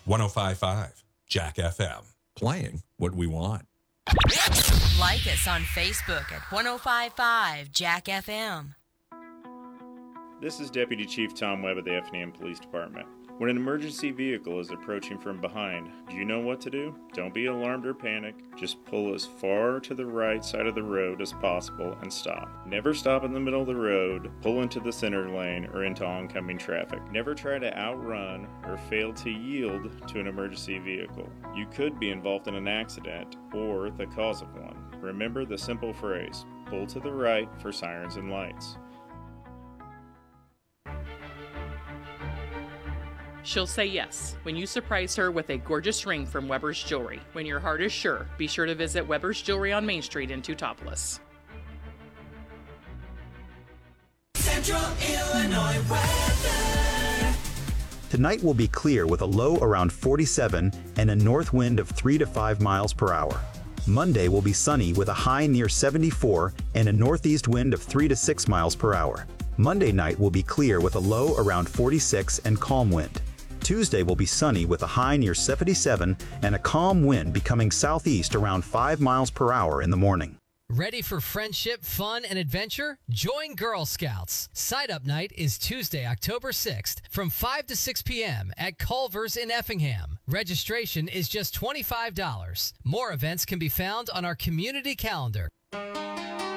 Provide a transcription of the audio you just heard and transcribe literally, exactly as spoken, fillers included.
one oh five point five Jack F M. Playing what we want. Like us on Facebook at one oh five point five Jack F M. This is Deputy Chief Tom Webb of the Effingham Police Department. When an emergency vehicle is approaching from behind, do you know what to do? Don't be alarmed or panic. Just pull as far to the right side of the road as possible and stop. Never stop in the middle of the road, pull into the center lane, or into oncoming traffic. Never try to outrun or fail to yield to an emergency vehicle. You could be involved in an accident or the cause of one. Remember the simple phrase, pull to the right for sirens and lights. She'll say yes when you surprise her with a gorgeous ring from Weber's Jewelry. When your heart is sure, be sure to visit Weber's Jewelry on Main Street in Teutopolis. Central Illinois weather. Tonight will be clear with a low around forty-seven and a north wind of three to five miles per hour. Monday will be sunny with a high near seventy-four and a northeast wind of three to six miles per hour. Monday night will be clear with a low around forty-six and calm wind. Tuesday will be sunny with a high near seventy-seven and a calm wind becoming southeast around five miles per hour in the morning. Ready for friendship, fun, and adventure? Join Girl Scouts. Sign-up night is Tuesday, October sixth from five to six p.m. at Culver's in Effingham. Registration is just twenty-five dollars. More events can be found on our community calendar.